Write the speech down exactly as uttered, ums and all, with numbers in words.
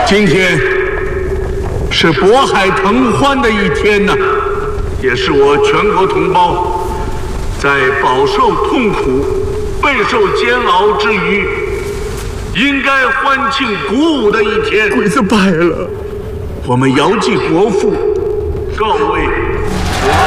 今天是渤海腾欢的一天呐，也是我全国同胞在饱受痛苦、备受煎熬之余，应该欢庆鼓舞的一天。 鬼子败了， 我们遥祭国父，告慰